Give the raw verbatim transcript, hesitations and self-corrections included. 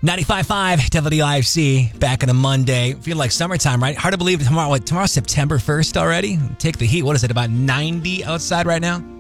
ninety-five point five W I F C, back on a Monday. Feel like summertime, right? Hard to believe tomorrow. What, tomorrow's September first already? Take the heat. What is it, about ninety outside right now?